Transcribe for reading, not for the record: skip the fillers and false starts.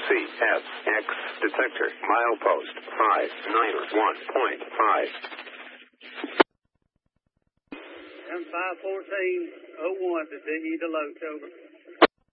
CSX detector, milepost 591.5. M51401 to DE Deloach, over.